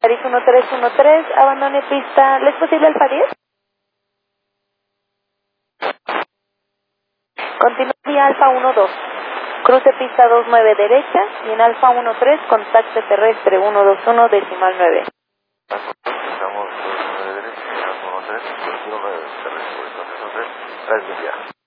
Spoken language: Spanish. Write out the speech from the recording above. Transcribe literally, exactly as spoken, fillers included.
París uno tres uno tres, abandone pista, ¿le es posible Alfa diez? Continúa vía Alfa uno dos, cruce pista dos nueve derecha y en Alfa uno tres, contacto terrestre uno dos uno decimal nueve. Estamos dos nueve derecha, uno tres, uno nueve terrestre, entonces uno tres, tres